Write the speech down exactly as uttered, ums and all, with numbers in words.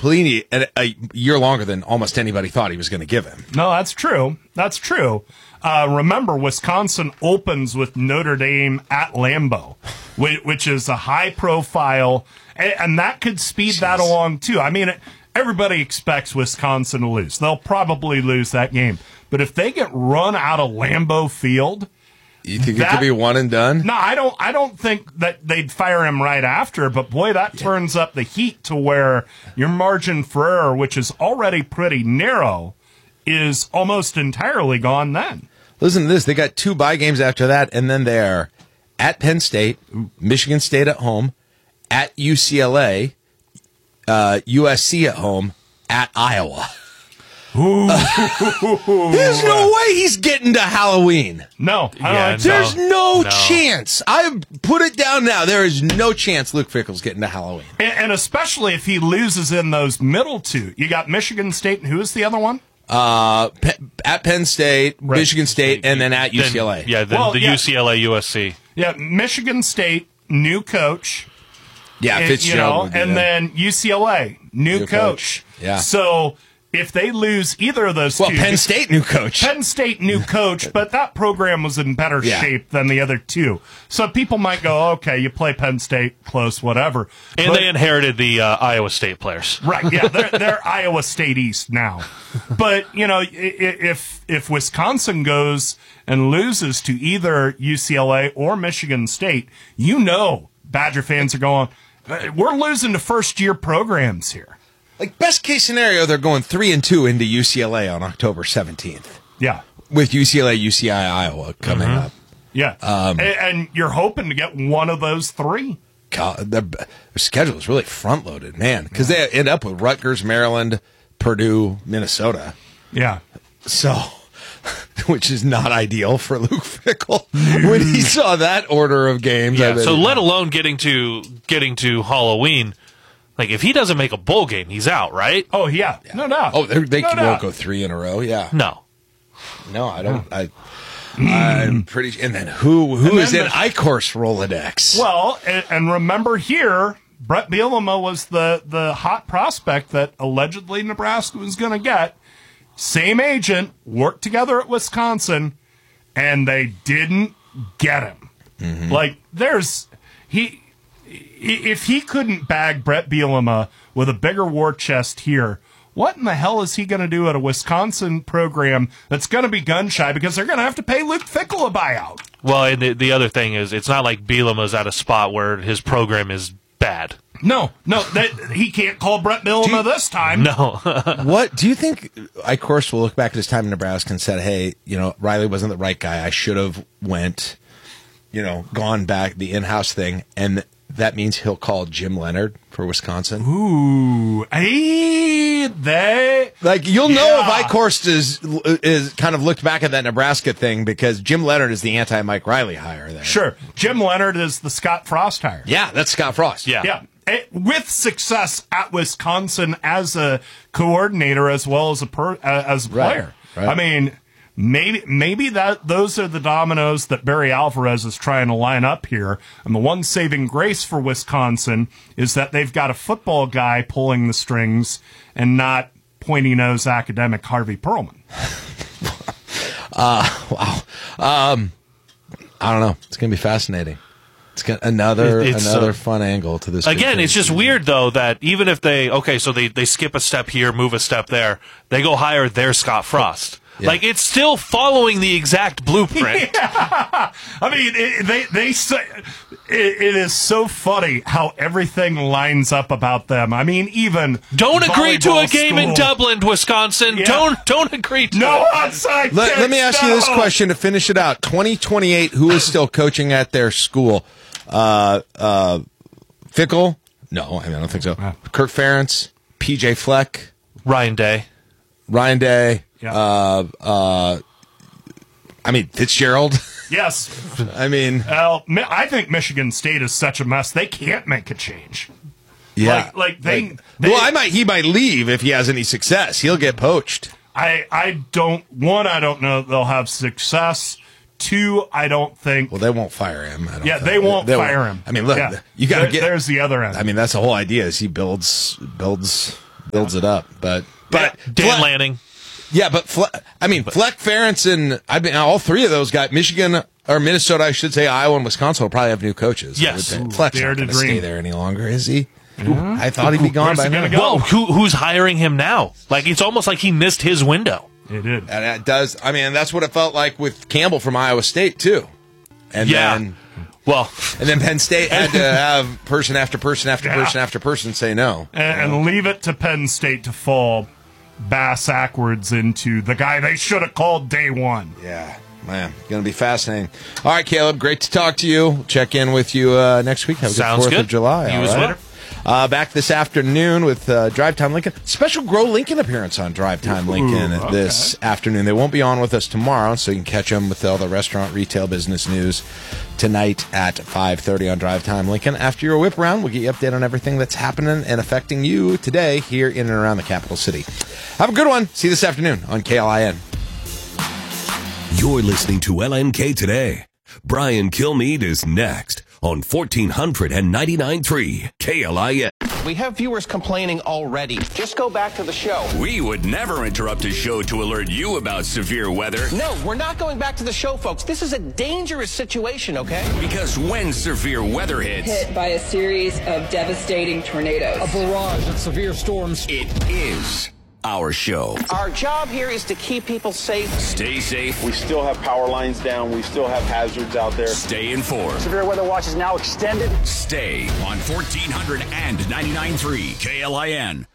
Pelini a, a year longer than almost anybody thought he was going to give him. No, that's true. That's true. Uh, remember, Wisconsin opens with Notre Dame at Lambeau, which, which is a high-profile, and, and that could speed Jeez. that along, too. I mean, everybody expects Wisconsin to lose. They'll probably lose that game. But if they get run out of Lambeau Field... You think that, it could be one and done? No, I don't I don't think that they'd fire him right after, but boy, that yeah. turns up the heat to where your margin for error, which is already pretty narrow, is almost entirely gone then. Listen to this. They got two bye games after that, and then they're at Penn State, Michigan State at home, at U C L A, uh, U S C at home, at Iowa. Ooh. There's no way he's getting to Halloween. No. I yeah, don't There's no, no, no chance. I put it down now. There is no chance Luke Fickell's getting to Halloween. And, and especially if he loses in those middle two. You got Michigan State, and who is the other one? Uh, Pe- at Penn State, right. Michigan State, and then at U C L A. Then, yeah, then well, the yeah. U C L A U S C. Yeah, Michigan State, new coach. Yeah, and, Fitzgerald. You know, and then U C L A, new, new coach. coach. Yeah. So if they lose either of those well, two... Well, Penn State, new coach. Penn State, new coach, but that program was in better yeah. shape than the other two. So people might go, okay, you play Penn State, close, whatever. And but, they inherited the uh, Iowa State players. Right, yeah, they're, they're Iowa State East now. But, you know, if if Wisconsin goes and loses to either U C L A or Michigan State, you know Badger fans are going, we're losing to first-year programs here. Like, best case scenario, they're going three and two into U C L A on October seventeenth. Yeah. With U C L A, U C I, Iowa coming mm-hmm. up. Yeah. Um, and, and you're hoping to get one of those three. Their, their schedule is really front-loaded, man, because yeah. they end up with Rutgers, Maryland, Purdue, Minnesota. Yeah. So, which is not ideal for Luke Fickell when he saw that order of games. Yeah, so let alone getting to getting to Halloween. Like, if he doesn't make a bowl game, he's out, right? Oh, yeah. yeah. No doubt. Oh, they no won't doubt. go three in a row, yeah. No. No, I don't. I, I'm pretty. And then who who and is then in the, Eichhorst Rolodex? Well, and, and remember here, Brett Bielema was the, the hot prospect that allegedly Nebraska was going to get. Same agent, worked together at Wisconsin, and they didn't get him. Mm-hmm. Like, there's... he. If he couldn't bag Brett Bielema with a bigger war chest here, what in the hell is he going to do at a Wisconsin program that's going to be gun shy because they're going to have to pay Luke Fickell a buyout? Well, and the, the other thing is, it's not like Bielema's at a spot where his program is bad. No, no, that, he can't call Brett Bielema you, this time. No. What do you think? Eichhorst will look back at his time in Nebraska and said, "Hey, you know, Riley wasn't the right guy. I should have went, you know, gone back the in-house thing." And that means he'll call Jim Leonard for Wisconsin. Ooh, hey, they like you'll yeah. know if Eichhorst is is kind of looked back at that Nebraska thing because Jim Leonard is the anti-Mike Riley hire there. Sure, Jim Leonard is the Scott Frost hire. Yeah, that's Scott Frost. Yeah, yeah. It, with success at Wisconsin as a coordinator as well as a per, uh, as a player. Right, right. I mean, maybe maybe that those are the dominoes that Barry Alvarez is trying to line up here. And the one saving grace for Wisconsin is that they've got a football guy pulling the strings and not pointy nose academic Harvey Perlman. uh, wow. Um, I don't know. It's going to be fascinating. It's got another it's, another uh, fun angle to this. Again, it's just season. weird though that even if they okay, so they they skip a step here, move a step there, they go hire their Scott Frost. Yeah. Like it's still following the exact blueprint. Yeah. I mean, it, they they say it, it is so funny how everything lines up about them. I mean, even don't agree to a game school. in Dublin, Wisconsin. Yeah. Don't don't agree to no it. outside. Let, let me ask no. you this question to finish it out: twenty twenty-eight. Who is still coaching at their school? Uh, uh, Fickell? No, I mean I don't think so. Wow. Kirk Ferentz, P J Fleck, Ryan Day, Ryan Day. Yeah. Uh, uh, I mean Fitzgerald. Yes. I mean, well, I think Michigan State is such a mess they can't make a change. Yeah. Like, like they, like, they. Well, I might. He might leave if he has any success. He'll get poached. I I don't. One, I don't know they'll have success. Two, I don't think. Well, they won't fire him. I don't yeah, think. they won't they, they fire won't. him. I mean, look, yeah. you got to there, get. There's the other end. I mean, that's the whole idea. Is he builds builds builds it up. But but Yeah, Dan Fle- Lanning. Yeah, but Fle- I mean, Fleck, Ferentz, and I mean, all three of those guys, Michigan or Minnesota, I should say, Iowa and Wisconsin will probably have new coaches. Yes. Ooh, Fleck's dare not to going to stay dream. there any longer, is he? I thought he'd be gone Where's by he now. gonna go? Well, who, who's hiring him now? Like, it's almost like he missed his window. It did. And it does. I mean, that's what it felt like with Campbell from Iowa State too. And Yeah. then, Well, and then Penn State had to have person after person after Yeah. person after person say no. And, and leave it to Penn State to fall bass backwards into the guy they should have called day one. Yeah, man, going to be fascinating. All right, Caleb, great to talk to you. Check in with you uh, next week. Have a Sounds good Fourth good. of July. You all as right? well. Uh, back this afternoon with uh, Drive Time Lincoln. Special Grow Lincoln appearance on Drive Time Lincoln okay. this afternoon. They won't be on with us tomorrow, so you can catch them with all the restaurant, retail, business news tonight at five thirty on Drive Time Lincoln. After your whip around, we'll get you updated on everything that's happening and affecting you today here in and around the capital city. Have a good one. See you this afternoon on K L I N. You're listening to L N K Today. Brian Kilmeade is next on fourteen ninety-nine point three K L I N. We have viewers complaining already. Just go back to the show. We would never interrupt a show to alert you about severe weather. No, we're not going back to the show, folks. This is a dangerous situation, okay? Because when severe weather hits, hit by a series of devastating tornadoes. A barrage of severe storms. it is our show. Our job here is to keep people safe. Stay safe. We still have power lines down. We still have hazards out there. Stay informed. Severe weather watch is now extended. Stay on fourteen ninety-nine point three K L I N.